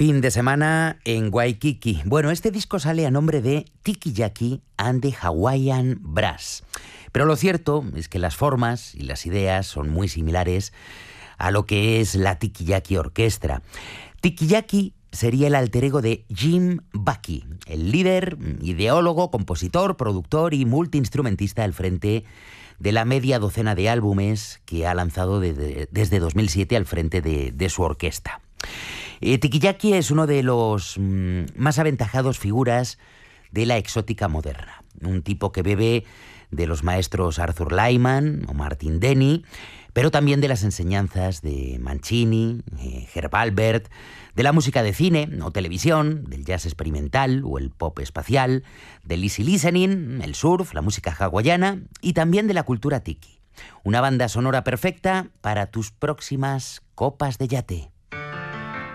Fin de semana en Waikiki. Bueno, este disco sale a nombre de Tiki Yaki and the Hawaiian Brass. Pero lo cierto es que las formas y las ideas son muy similares a lo que es la Tiki Yaki Orquestra. Tiki Yaki sería el alter ego de Jim Bucky, el líder, ideólogo, compositor, productor y multiinstrumentista al frente de la media docena de álbumes que ha lanzado desde 2007 al frente de su orquesta. Tiki Yaki es uno de los más aventajados figuras de la exótica moderna. Un tipo que bebe de los maestros Arthur Lyman o Martin Denny, pero también de las enseñanzas de Mancini, Herb Alpert, de la música de cine o televisión, del jazz experimental o el pop espacial, del easy listening, el surf, la música hawaiana y también de la cultura tiki. Una banda sonora perfecta para tus próximas copas de yate.